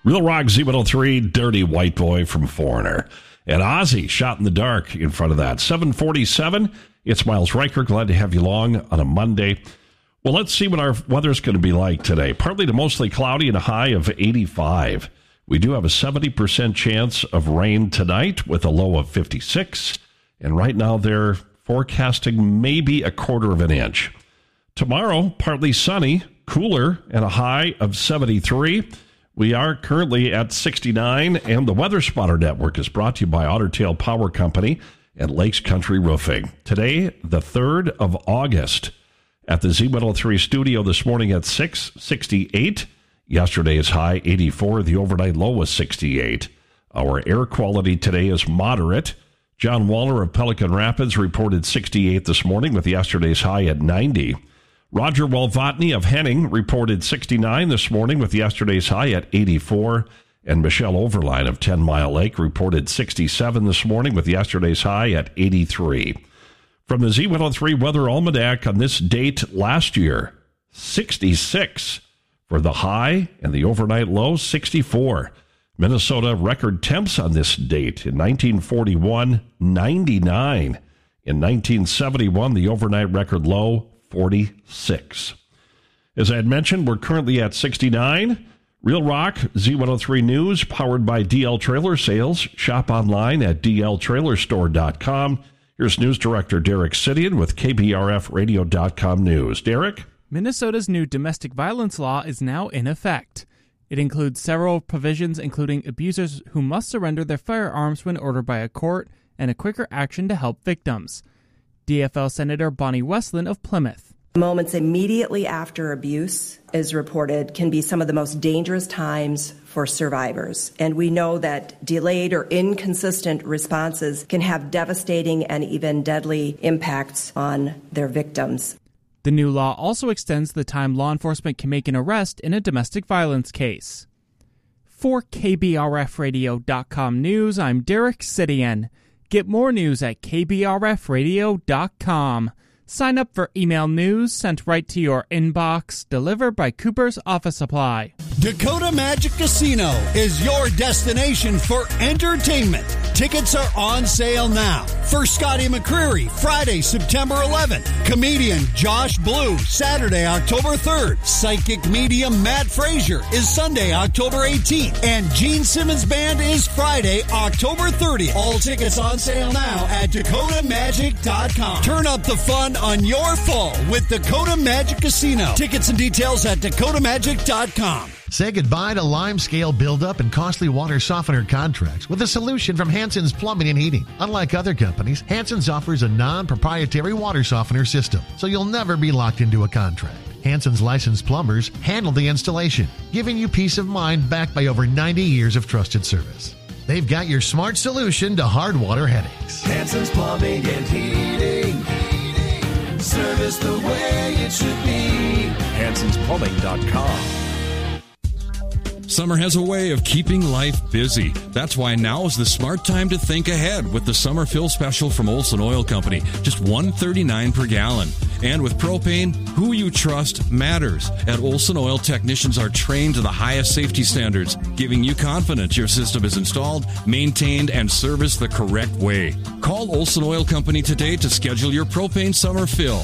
Real Rock Z103, Dirty White Boy from Foreigner. And Ozzy, Shot in the Dark in front of that. 7:47, it's Miles Riker. Glad to have you along on a Monday. Well, let's see what our weather's going to be like today. Partly to mostly cloudy and a high of 85. We do have a 70% chance of rain tonight with a low of 56. And right now they're forecasting maybe a quarter of an inch. Tomorrow, partly sunny, cooler, and a high of 73. We are currently at 69, and the Weather Spotter Network is brought to you by Otter Tail Power Company and Lakes Country Roofing. Today, the 3rd of August, at the Z103 studio this morning at 6:68. Yesterday's high, 84. The overnight low was 68. Our air quality today is moderate. John Waller of Pelican Rapids reported 68 this morning with yesterday's high at 90. Roger Walvatney of Henning reported 69 this morning with yesterday's high at 84. And Michelle Overline of 10 Mile Lake reported 67 this morning with yesterday's high at 83. From the Z103 Weather Almanac on this date last year, 66 for the high and the overnight low, 64. Minnesota record temps on this date in 1941, 99. In 1971, the overnight record low, 46. As I had mentioned, we're currently at 69. Real Rock, Z103 News, powered by DL Trailer Sales. Shop online at dltrailerstore.com. Here's News Director Derek Sidian with KBRFradio.com News. Derek? Minnesota's new domestic violence law is now in effect. It includes several provisions, including abusers who must surrender their firearms when ordered by a court and a quicker action to help victims. DFL Senator Bonnie Westland of Plymouth. Moments immediately after abuse is reported can be some of the most dangerous times for survivors. And we know that delayed or inconsistent responses can have devastating and even deadly impacts on their victims. The new law also extends the time law enforcement can make an arrest in a domestic violence case. For KBRFradio.com News, I'm Derek Sidian. Get more news at KBRFradio.com. Sign up for email news sent right to your inbox, delivered by Cooper's Office Supply. Dakota Magic Casino is your destination for entertainment. Tickets are on sale now. For Scotty McCreery, Friday, September 11th. Comedian Josh Blue, Saturday, October 3rd. Psychic medium Matt Frazier is Sunday, October 18th. And Gene Simmons Band is Friday, October 30th. All tickets on sale now at DakotaMagic.com. Turn up the fun on your fall with Dakota Magic Casino. Tickets and details at DakotaMagic.com. Say goodbye to limescale buildup and costly water softener contracts with a solution from Hanson's Plumbing and Heating. Unlike other companies, Hanson's offers a non-proprietary water softener system, so you'll never be locked into a contract. Hanson's licensed plumbers handle the installation, giving you peace of mind backed by over 90 years of trusted service. They've got your smart solution to hard water headaches. Hanson's Plumbing and Heating. Service the way it should be. Hanson'sPlumbing.com. Summer has a way of keeping life busy. That's why now is the smart time to think ahead with the summer fill special from Olson Oil Company. Just $1.39 per gallon. And with propane, who you trust matters. At Olson Oil, technicians are trained to the highest safety standards, giving you confidence your system is installed, maintained, and serviced the correct way. Call Olson Oil Company today to schedule your propane summer fill.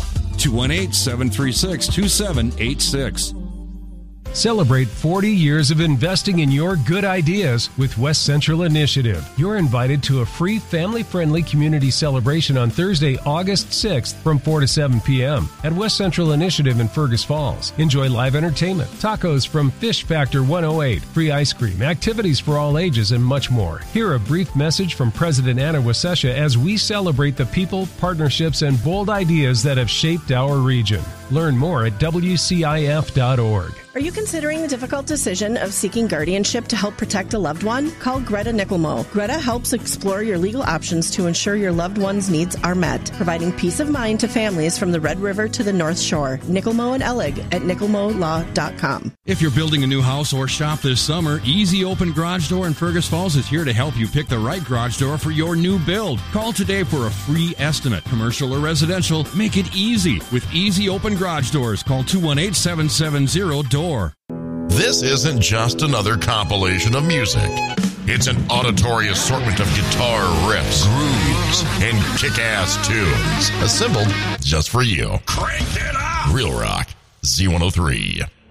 218-736-2786. Celebrate 40 years of investing in your good ideas with West Central Initiative. You're invited to a free family-friendly community celebration on Thursday, August 6th from 4 to 7 p.m. at West Central Initiative in Fergus Falls. Enjoy live entertainment, tacos from Fish Factor 108, free ice cream, activities for all ages, and much more. Hear a brief message from President Anna Wasesha as we celebrate the people, partnerships, and bold ideas that have shaped our region. Learn more at WCIF.org. Are you considering the difficult decision of seeking guardianship to help protect a loved one? Call Greta Nickelmo. Greta helps explore your legal options to ensure your loved one's needs are met, providing peace of mind to families from the Red River to the North Shore. Nickelmo and Ellig at nickelmolaw.com. If you're building a new house or shop this summer, Easy Open Garage Door in Fergus Falls is here to help you pick the right garage door for your new build. Call today for a free estimate. Commercial or residential, make it easy with Easy Open Garage Doors. Call 218-770-DOOR. This isn't just another compilation of music. It's an auditory assortment of guitar riffs, grooves, and kick-ass tunes, assembled just for you. Crank it up! Real Rock Z103.